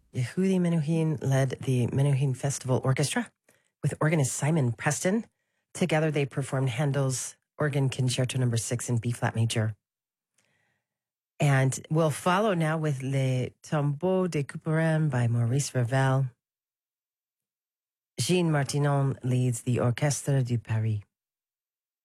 Yehudi Menuhin led the Menuhin Festival Orchestra with organist Simon Preston. Together they performed Handel's Organ Concerto No. 6 in B-flat major. And we'll follow now with Les Tombeaux de Couperin by Maurice Ravel. Jean Martinon leads the Orchestre du Paris.